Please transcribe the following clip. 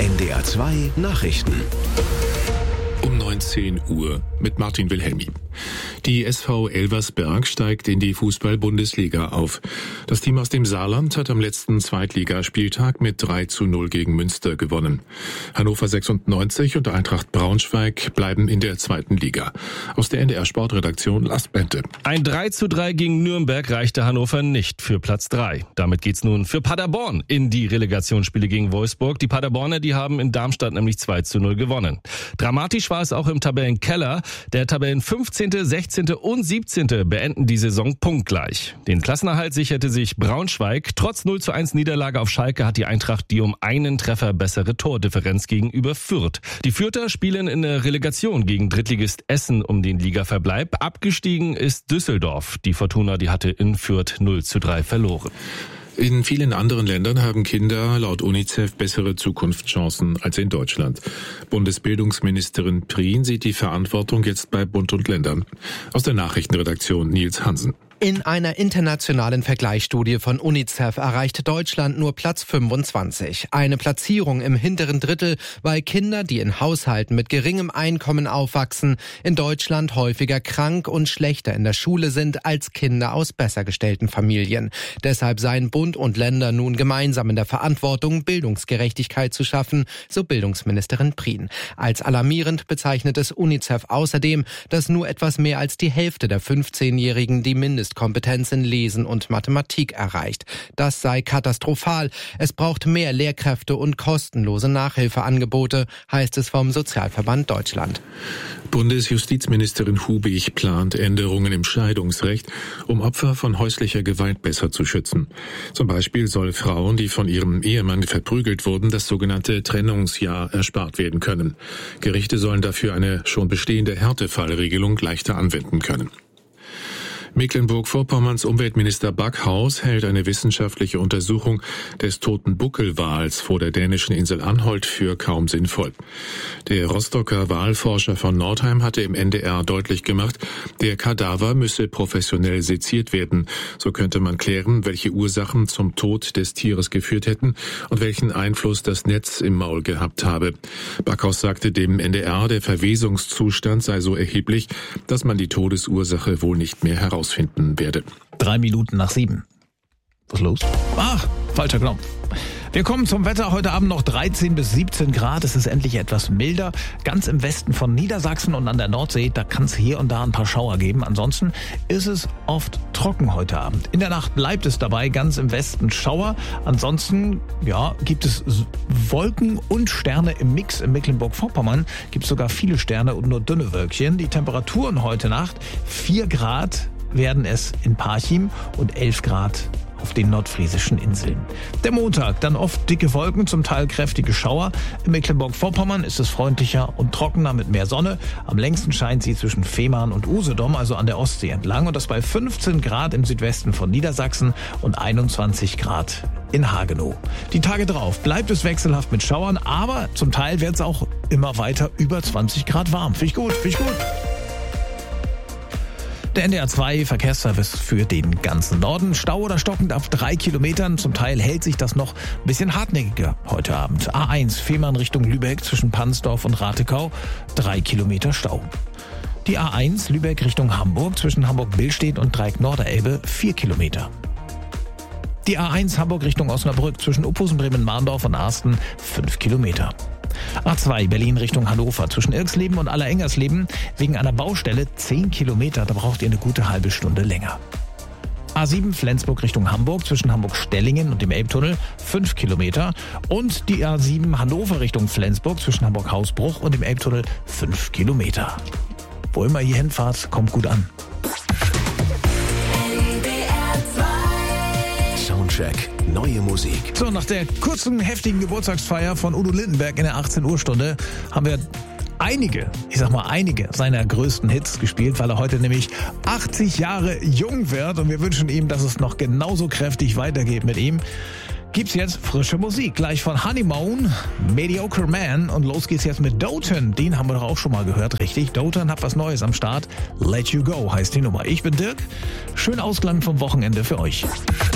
NDR 2 Nachrichten. Um 19 Uhr mit Martin Wilhelmi. Die SV Elversberg steigt in die Fußball-Bundesliga auf. Das Team aus dem Saarland hat am letzten Zweitligaspieltag mit 3:0 gegen Münster gewonnen. Hannover 96 und Eintracht Braunschweig bleiben in der zweiten Liga. Aus der NDR Sportredaktion Lars Bente. Ein 3:3 gegen Nürnberg reichte Hannover nicht für Platz 3. Damit geht's nun für Paderborn in die Relegationsspiele gegen Wolfsburg. Die Paderborner, die haben in Darmstadt nämlich 2:0 gewonnen. Dramatisch war es auch im Tabellenkeller. Der Tabellen 15., 16. und 17. beenden die Saison punktgleich. Den Klassenerhalt sicherte sich Braunschweig. Trotz 0:1 Niederlage auf Schalke hat die Eintracht die um einen Treffer bessere Tordifferenz gegenüber Fürth. Die Fürther spielen in der Relegation gegen Drittligist Essen um den Ligaverbleib. Abgestiegen ist Düsseldorf. Die Fortuna, die hatte in Fürth 0:3 verloren. In vielen anderen Ländern haben Kinder laut UNICEF bessere Zukunftschancen als in Deutschland. Bundesbildungsministerin Prien sieht die Verantwortung jetzt bei Bund und Ländern. Aus der Nachrichtenredaktion Nils Hansen. In einer internationalen Vergleichsstudie von UNICEF erreicht Deutschland nur Platz 25. Eine Platzierung im hinteren Drittel, weil Kinder, die in Haushalten mit geringem Einkommen aufwachsen, in Deutschland häufiger krank und schlechter in der Schule sind als Kinder aus besser gestellten Familien. Deshalb seien Bund und Länder nun gemeinsam in der Verantwortung, Bildungsgerechtigkeit zu schaffen, so Bildungsministerin Prien. Als alarmierend bezeichnet es UNICEF außerdem, dass nur etwas mehr als die Hälfte der 15-Jährigen die Mindestkompetenz in Lesen und Mathematik erreicht. Das sei katastrophal. Es braucht mehr Lehrkräfte und kostenlose Nachhilfeangebote, heißt es vom Sozialverband Deutschland. Bundesjustizministerin Hubig plant Änderungen im Scheidungsrecht, um Opfer von häuslicher Gewalt besser zu schützen. Zum Beispiel soll Frauen, die von ihrem Ehemann verprügelt wurden, das sogenannte Trennungsjahr erspart werden können. Gerichte sollen dafür eine schon bestehende Härtefallregelung leichter anwenden können. Mecklenburg-Vorpommerns Umweltminister Backhaus hält eine wissenschaftliche Untersuchung des toten Buckelwals vor der dänischen Insel Anholt für kaum sinnvoll. Der Rostocker Walforscher von Nordheim hatte im NDR deutlich gemacht, der Kadaver müsse professionell seziert werden. So könnte man klären, welche Ursachen zum Tod des Tieres geführt hätten und welchen Einfluss das Netz im Maul gehabt habe. Backhaus sagte dem NDR, der Verwesungszustand sei so erheblich, dass man die Todesursache wohl nicht mehr herausfinden werde. 7:03. Was ist los? Falscher Knopf. Wir kommen zum Wetter. Heute Abend noch 13 bis 17 Grad. Es ist endlich etwas milder. Ganz im Westen von Niedersachsen und an der Nordsee, da kann es hier und da ein paar Schauer geben. Ansonsten ist es oft trocken heute Abend. In der Nacht bleibt es dabei, ganz im Westen Schauer. Ansonsten, gibt es Wolken und Sterne im Mix. In Mecklenburg-Vorpommern gibt es sogar viele Sterne und nur dünne Wölkchen. Die Temperaturen heute Nacht, 4 Grad werden es in Parchim und 11 Grad auf den nordfriesischen Inseln. Der Montag, dann oft dicke Wolken, zum Teil kräftige Schauer. In Mecklenburg-Vorpommern ist es freundlicher und trockener mit mehr Sonne. Am längsten scheint sie zwischen Fehmarn und Usedom, also an der Ostsee entlang. Und das bei 15 Grad im Südwesten von Niedersachsen und 21 Grad in Hagenow. Die Tage drauf bleibt es wechselhaft mit Schauern, aber zum Teil wird es auch immer weiter über 20 Grad warm. Finde ich gut. Der NDR 2 Verkehrsservice für den ganzen Norden. Stau oder stockend ab 3 Kilometern. Zum Teil hält sich das noch ein bisschen hartnäckiger heute Abend. A1 Fehmarn Richtung Lübeck zwischen Pansdorf und Ratekau. 3 Kilometer Stau. Die A1 Lübeck Richtung Hamburg zwischen Hamburg-Billstedt und Dreieck-Norderelbe 4 Kilometer. Die A1 Hamburg Richtung Osnabrück zwischen Uphusen, Bremen-Marndorf und Arsten 5 Kilometer. A2 Berlin Richtung Hannover zwischen Irksleben und Allerengersleben wegen einer Baustelle 10 Kilometer, da braucht ihr eine gute halbe Stunde länger. A7 Flensburg Richtung Hamburg zwischen Hamburg-Stellingen und dem Elbtunnel 5 Kilometer und die A7 Hannover Richtung Flensburg zwischen Hamburg-Hausbruch und dem Elbtunnel 5 Kilometer. Wo immer ihr hinfahrt, kommt gut an. Soundcheck. Neue Musik. So, nach der kurzen, heftigen Geburtstagsfeier von Udo Lindenberg in der 18 Uhr Stunde haben wir einige seiner größten Hits gespielt, weil er heute nämlich 80 Jahre jung wird und wir wünschen ihm, dass es noch genauso kräftig weitergeht mit ihm. Gibt's jetzt frische Musik, gleich von Honeymoon, Mediocre Man und los geht's jetzt mit Doten. Den haben wir doch auch schon mal gehört, richtig? Doten hat was Neues am Start. Let You Go heißt die Nummer. Ich bin Dirk. Schönen Ausklang vom Wochenende für euch.